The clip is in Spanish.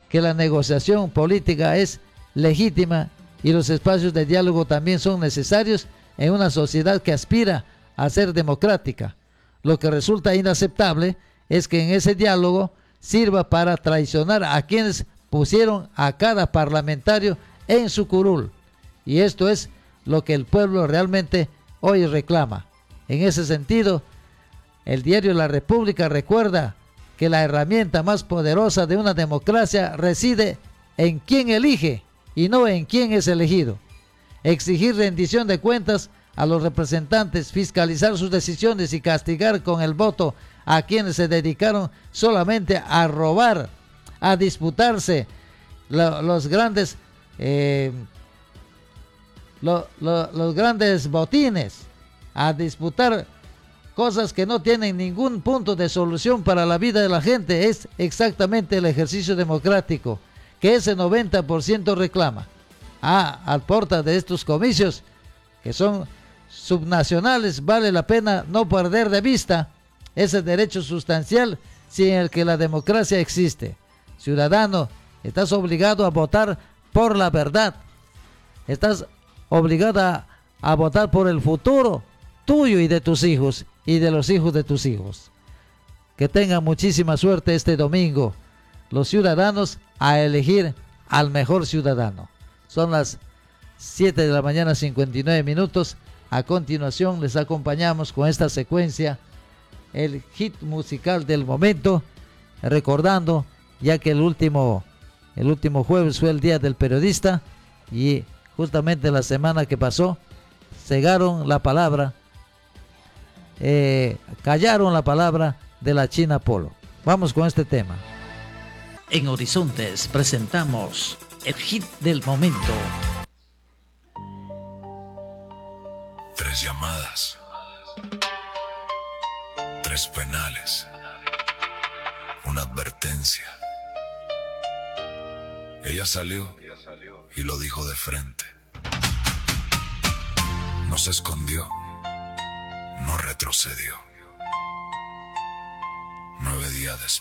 que la negociación política es legítima y los espacios de diálogo también son necesarios en una sociedad que aspira a ser democrática. Lo que resulta inaceptable es que en ese diálogo sirva para traicionar a quienes pusieron a cada parlamentario en su curul. Y esto es lo que el pueblo realmente hoy reclama. En ese sentido, el diario La República recuerda que la herramienta más poderosa de una democracia reside en quién elige y no en quién es elegido. Exigir rendición de cuentas a los representantes, fiscalizar sus decisiones y castigar con el voto a quienes se dedicaron solamente a robar, a disputarse los grandes botines, a disputar cosas que no tienen ningún punto de solución para la vida de la gente, es exactamente el ejercicio democrático que ese 90% reclama. Al porta de estos comicios, que son subnacionales, vale la pena no perder de vista ese derecho sustancial sin el que la democracia existe. Ciudadano, estás obligado a votar por la verdad. Estás obligado a votar por el futuro tuyo y de tus hijos y de los hijos de tus hijos. Que tengan muchísima suerte este domingo los ciudadanos a elegir al mejor ciudadano. Son las 7 de la mañana 59 minutos. A continuación les acompañamos con esta secuencia el hit musical del momento, recordando ya que el último jueves fue el Día del Periodista y justamente la semana que pasó callaron la palabra de la China Polo. Vamos con este tema. En Horizontes presentamos el hit del momento. 3 llamadas, 3 penales, una advertencia. Ella salió y lo dijo de frente. No se escondió, no retrocedió. 9 días después.